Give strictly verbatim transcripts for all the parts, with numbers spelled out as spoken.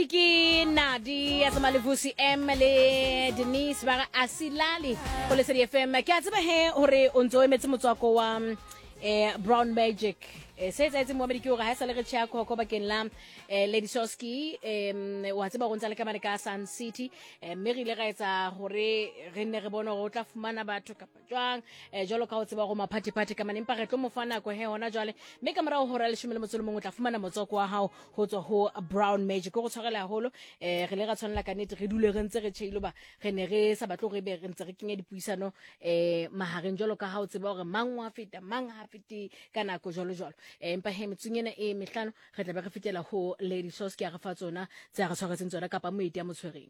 Mabiki Nadi as Malivusi Emily Denise Bara Asilali Police F M Katsaba he ore onzo emetsemotswako wa eh Brown Magic se tsa itse mo Mabiki o ga ha sale re tshia go go bakeng la Lady Soski em wa tseba go ntse le ka mane ka Sun City mme re ile ga etsa hore re ne re bona go tla fumana batho ka jwang jolo ka o tseba go ma party party ka mane empa re tlo mo fana go he hona jwale mme ka mora hore le shimele motsolo mongwe tla fumana motsoko wa hao go tswa ho Brown Magic go tshwarela holo eh re le ga tshwanela ka nete re dule re ntse re tshilo ba re ne re sa batlo re be re ntse re kenye dipuisano eh mahareng jolo ka ha o tseba gore mang wa feta mang ha fiti kana go jolo jolo empa he mtsunyena e mehlano re tla be re fitela ho Lady Soski ga fa tsona tsa re tshwaretseng tsona kapa moeti ya motshwereng.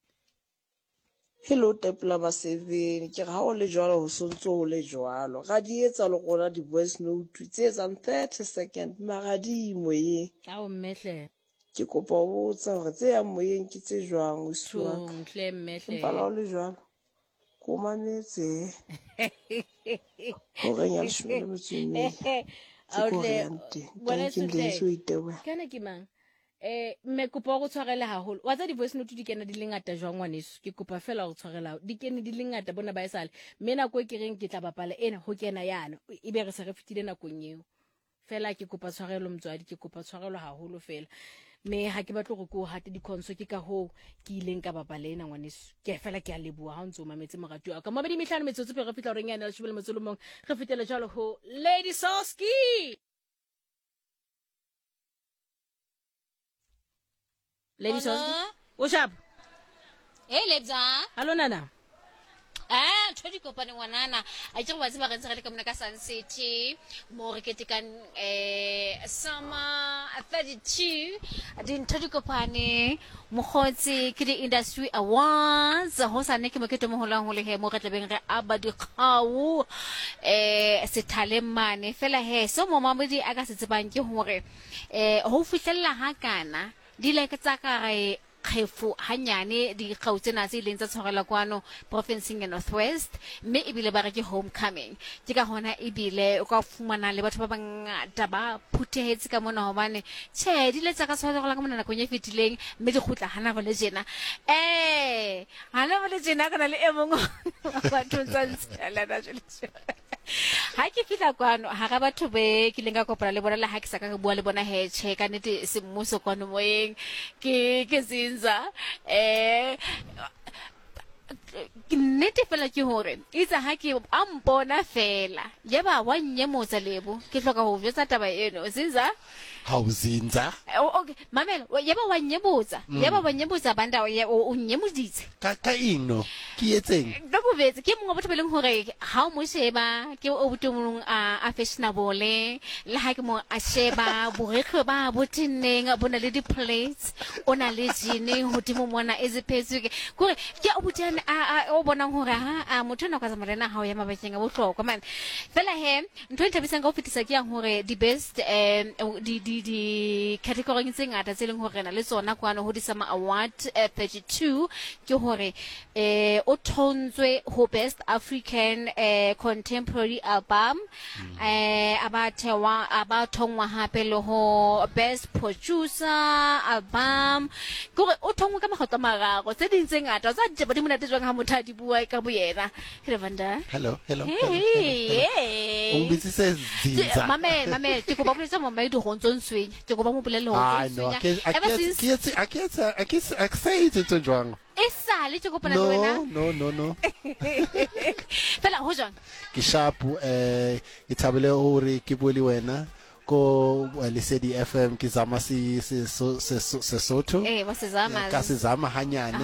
Hello tepla ba seven ke ga o le jwalo ho sontso o le jwalo ga di etsa le gona di voice note tse tsang thirty seconds ma di moyeng ka o mmehle ke kopa o botsa gore tse ya moyeng ke tse jwang o swa ntle mmehle ba la o le jwalo ko mametse ho renya shwele motsumi Aule bona tsohle kana ke mang eh me kopa go tshwarela haholo wa tsa di voice note di kena di lengata jwa ngwaneso ke kopa fela go tshwarela di kene di lengata bona ba isale mena go ke reng ke tla bapala ena ho kena yana e be re se re fitile na konyeo fela ke kopa tshwarelo motswadi ke kopa tshwarelo haholo fela me ha ke batlo go go hate di konso ke ka ho ke ileng ka bapala ena ngwaneso ke fela ke a leboa ha ntse o mametse moratu ka mo bedi mihlano metsotso pe re fitla re ngana le shibele motsolo mong re fitela jalo ho Lady Soski. Lady Soski what's up hey Lebza hello nana ah tshodi kopane ngwanana a tse ba tseba re ntse re le ka mona ka Sun City mo re ketekang eh summer thirty-two di tshodi kopane mogotsi ke di industry awards ho sa ne ke mo ke tomo holang ho le he mo re tlebeng re aba di khawu eh sethale mane fela he so mo mamedi a ka se tsebang ke hore eh ho fihlella ha kana di like tsa ka re kgefu hanyane di gautsena tse ileng tsa tshwarela kwano province ya Northwest mme ebile ba re ke homecoming ke ka hona ebile o ka fumana le batho ba bangata ba phuthetse ka mona hobane tshe di le tsa ka tshwarela ka mona na go nye fetileng mme di khutla hana ba le jena eh hana ba le jena kana le emong ba tsontsa la na jele ha ke fitla kwano ha ga batho be ke lenga kopana le bona la ha ke sa ka bua le bona he che ka nete se mmuso kwano moyeng ke ke zinza eh ke nete fela ke hore itsa ha ke ampona fela yeba wa nyemotsa lebo ke hloka ho botsa taba eno zinza ha o zinza okay mamela yeba wa nyebotsa yeba wa nyebotsa banda o nyemoditse ka ka ino ke etseng ka bobetse ke mongwe batho beleng hore ha o mo sheba ke o botomong a fashionable le ha ke mo a sheba borekho ba botineng bona le di plates ona le jine hodimo mona eziphetsu ke gore ke o botana a o bona hore ha a motho na kwa za morena ha o ya mabakeng a bohlokwa man fela he ntho nthabisang ka o fetisa ke ya hore the best um di di di category tse ngata tse leng hore na le tsona kwano ho di sama award thirty-two ke hore eh o thontswe ho best African eh contemporary album eh abathewa abathongwa hape le ho best producer album gore o thongwa ka magotlo mararo tse ding tse ngata tsa di ba di monate jwang ha motho a di bua ka boyena ke Vanda hello hello hey o bitsise zinza mame mame ke go ba boletse mo mai di gontsong swenya ke go ba mo bolelo ho swenya ever since ke ke ke ke ke say it to jwang esale ke go pona le wena no no no fela ho jwang ke sharp eh ithabele hore ke bole wena ko Lesedi F M ke zama si se so se Sesotho eh ba se zama ka se zama hanyane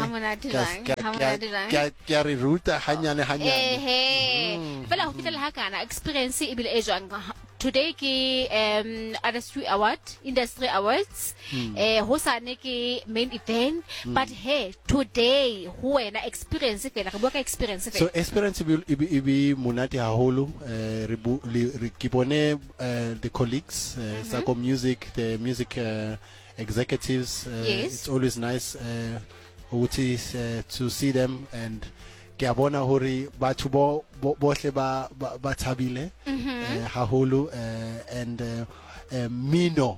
ka ka re ruta hanyane hanyane eh fela ho fitela ha kana experience e bile e jwang today ke um industry award industry awards eh ho sane ke main event but hey today ho wena experience fela re bua ka experience fela so experience will be be monate haholo eh re ke bone the colleagues uh, Sako Music, the music uh, executives. Uh, yes. It's always nice uh, uh, to see them and Gabona hori batho bo bohle ba ba thabile haholo and uh, uh, Mino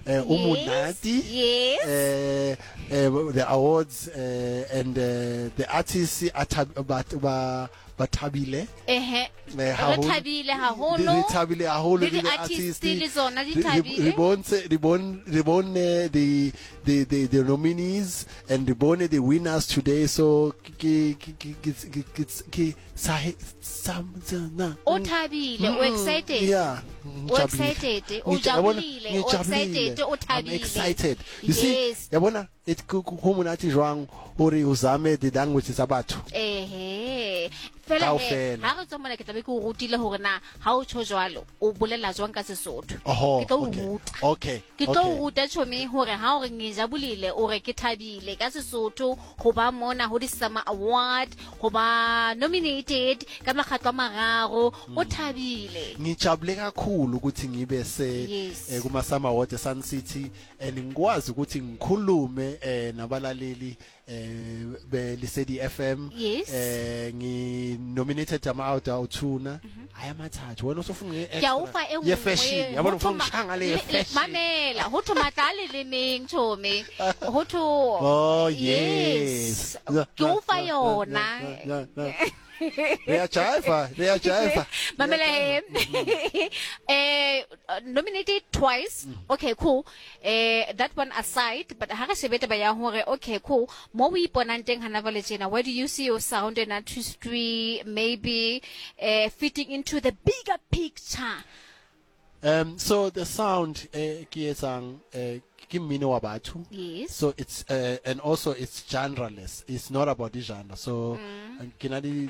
uh, umunati, Yes. uh, uh, the awards uh, and uh, the artists atab- bat- ba- batabile. Ehe. Eh, Re haholo. thabile Di- haholo. di thabile haholo Le le di-artist di-artist. le tsona di Re- re- thabile. re bontshe- re bon- re bone the the the the nominees and re bone the winners today, so ke ke ke ke ke ke ke sahe sam na O thabile, o excited. yeah O excited, o jabulile, o excited, o I'm thabile. excited, you see Yes. yabona it go monate jwang hore o zame the languages tsa batho. Ehe. Fela he, Kaofela. ha re tswa mona ke tlabe ke o rutile hore na ha o tsho jwalo o bolela jwang ka Sesotho. Oho, Ke tlo o okay. ruta. Okay, Ke tlo o okay. ruta chomi hore ha o re ngijabulile o re ke thabile ka Sesotho ho ba mona ho di Summer Award ho ba nominated ka makgatlo a mararo o thabile. Ngijabule kakhulu ukuthi ngibe se Yes. eh, kuma Summer Awards Sun City and ngikwazi ukuthi ngikhulume eh, nabalaleli eh be Lesedi F M. Yes. Eh ngi nominated ama out awuthuna ayamathathu wena usufuna Ke a o fa e nngwe. ye fashion yabona Ho thoma- ufuna ushanga le le- le- fashion. Mamela ho thoma tlale le meng chomi. Ho tho Oh yes. Ke o fa yona. Rea Jaifa, Rea Jaifa. Mamela he. Eh nominated twice. Okay, cool. Eh that one aside, but ha re sebete ba ya hore okay, cool. Mo we iponang teng hana vale tjena, where do you see your sound and artistry maybe uh, fitting into the bigger picture? Um, so the sound, uh, ki etsang, uh, ke mmino wa batho. Yes. So it's uh, and also it's genreless. It's not about the genre. So ke na di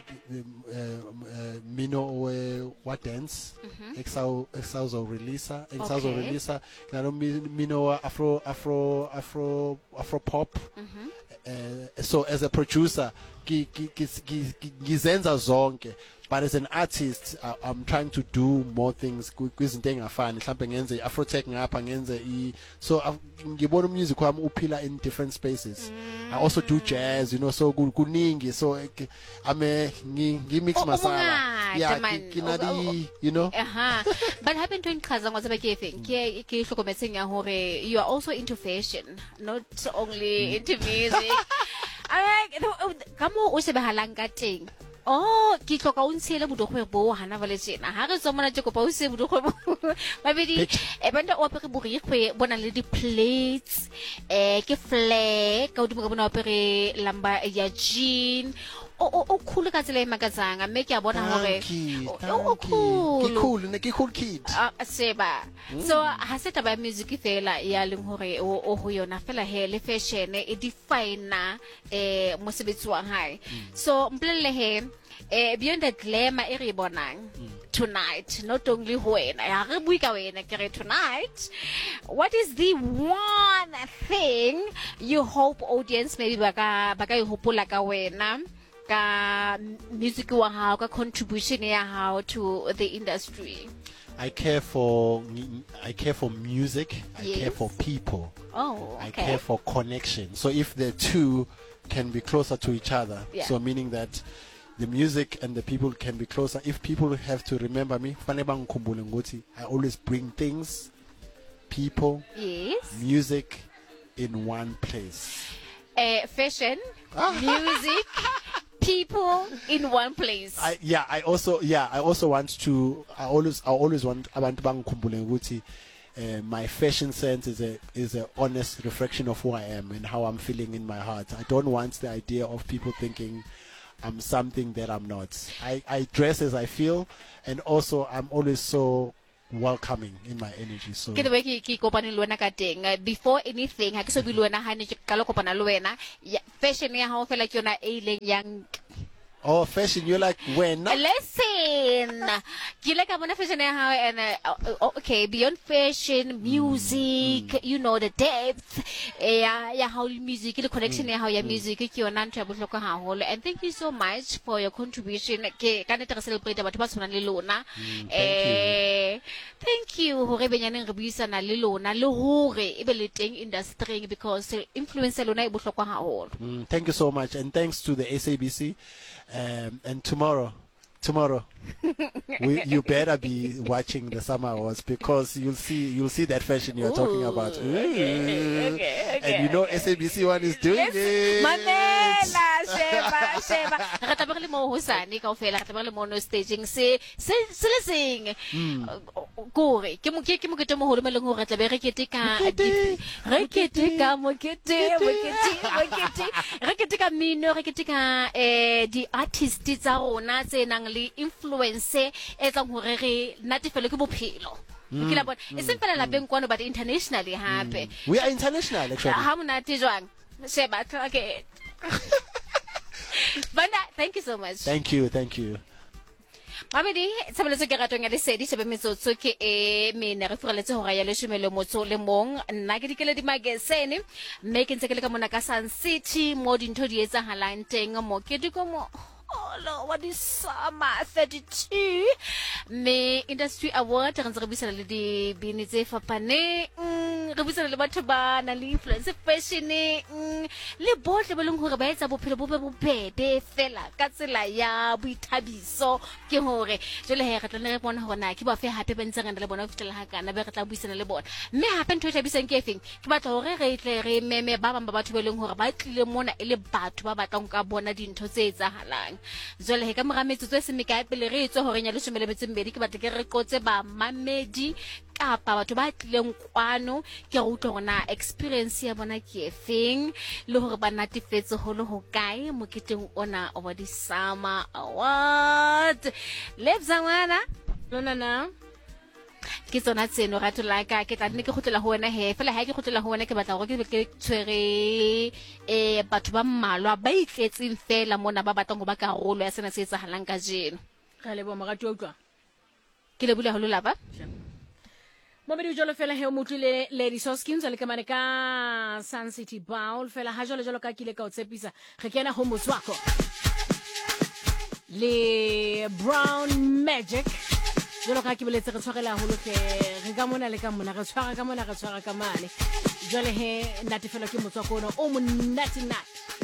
mmino we wa dance. Exau exauzo releaser, exauzo Okay. releaser. Ke na lo mmino wa afro afro afro afro pop. Uh, so as a producer, ki ki ki ki- ki- ngizenza zonke. But as an artist, uh, I'm trying to do more things. Kwizinto engafani, mhlambe ngenze Afrotech ngapha ngenze i so I've- ngibona music wami uphila in different spaces. I also do jazz, you know, so ku- kuningi. So eh, I'm a ngi ngi mix O- o masala. mongata, Yeah, man. ki- ki na O- o- di, you know. Aha. But happen to inchaza ngoba tseba ke efeng ke ke hlokometseng ya hore you are also into fashion, not only into music. I ka mo o sebehalang ka teng. Oh, ke hloka o ntshele bodogwe bo hana vale tsena. Ha re tsomana tse kopa o se bodogwe bo. Mabedi e banda o apere borikgwe bona le di plates eh ke flag ka o dimo ka bona o apere lamba ya jean. O o o cool ka tsela e makatsanga mme ke a bona hore Thank you, o- o thank you. cool. Ke cool, ne ke cool kid. Ah, seba so ha se taba ya music fela ya leng hore o o ho yona fela he le fashion e define eh mosebetsi wa hae so mplele he eh beyond the glamour e re e bonang tonight not only wena ya re bui ka wena ke re tonight what is the one thing you hope audience maybe baka baka e hopola ka wena ka music wa hao ka contribution ya hao to the industry? I care for I care for music. I care Yes. for people. Oh, I okay. care for connection. So if the two can be closer to each other, Yeah. so meaning that the music and the people can be closer. If people have to remember me, fanele bangikhumbule ngokuthi I always bring things, people, Yes. music in one place. Uh, fashion, music, people in one place. I yeah, I also yeah, I also want to I always I always want abantu bangikhumbule ukuthi uh, my fashion sense is a is a honest reflection of who I am and how I'm feeling in my heart. I don't want the idea of people thinking I'm something that I'm not. I, I dress as I feel, and also I'm always so welcoming in my energy. So Ke the way ke ke kopane le wena ka teng uh, before anything ha ke so bi le wena ha ne ke ka lo kopana le wena ya- fashion ya hao fela ke yona e ileng yang oh, fashion, you're like when? listen ke ile ka bona fashion ya hao and uh, uh, okay beyond fashion music you know the depth eh, ya ya how music the connection ya how ya music ke yona ntho ya bohlokwa haholo and thank you so much for your contribution ke ka nete re celebrate batho ba tshwanang le lona eh thank you hore benyaneng re buisana le lona le hore e be le teng industry because influence ya lona e bohlokwa haholo. Mm, thank you so much, and thanks to the S A B C. Um, and tomorrow, tomorrow, we, you better be watching the Summer Awards because you'll see you'll see that fashion you're talking about. Ooh. Okay, okay, okay. And you know S A B C One is doing Yes, it. Mamela, sheba, sheba. Re tla ba le mo hosane ka ofela, re tla ba le mo no staging se se se le seng. Gore ke mo ke ke mo ke mo holo meleng hore tla be re keteka re keteka mo kete mo kete mo kete re keteka mino re keteka eh di artist tsa rona tse nang le influence e tsang hore re natefele ke bophelo. Ke la bona e seng fela la beng kwano but internationally hape. We are international actually. Ha monate jwang. Sheba, okay. Banda, thank you so much. Thank you, thank you. Mabedi, tshebeletso ke ratong ya lesedi shebe metsotso ke e mene re fureletse hora ya leshome le motso le mong nna ke dikele di magazine mme ke ntse ke le ka mona ka Sun City mo dintho di etsahalang teng mo ke diko mo Hello, what is summer thirty-two? Me industry award re ntse re bisana le di bini tse fapane re bisana le batho ba na le influence fashion le botle ba leng hore ba etsa bophelo bo be bobebe fela ka tsela ya boithabiso ke hore jole he re tla re bona hore na ke ba fe hape ba ntse re le bona fitela ha kana be re tla buisana le bona mme hape ntho e thabisang ke efeng ke batla hore re tle re meme ba bang ba batho ba leng hore ba tlile mona e le batho ba batlang ka bona dintho tse etsahalang jole he ka mora metsotso e se mekae pele re etswe hore nya le shumele betsembedi ke batla ke re qotse ba mamedi kapa batho ba tlileng kwano ke re utlwa rona experience ya bona ke efeng le hore ba natifetse ho le ho kae moketeng ona over the Summer Award lebza ngwana lona na ke tsona tseno ra tla ka ke tla nne ke khotlela ho wena he fela ha ke khotlela ho wena ke batla gore ke ke tshwere eh batho ba mmalwa ba itletseng fela mona ba batlang go ba karolo ya sena se etsahalang ka jeno ga le bo morati utlwa ke le bula ho lapa Mobedi jolo fela he o motlile Lady Soskins le ka mane ka Sun City Bowl fela ha jolo jolo ka kile ka o tshepisa re kena ho motswako le Brown Magic jolo ka ke boletse re tshwarela holo ke re ka mona le ka mona re tshwara ka mona re tshwara ka mane jole he natefelo ke motswako ona o mo nati nati